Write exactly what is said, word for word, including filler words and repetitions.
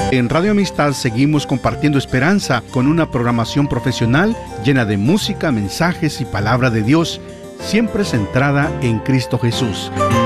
En Radio Amistad seguimos compartiendo esperanza con una programación profesional llena de música, mensajes y palabra de Dios, siempre centrada en Cristo Jesús.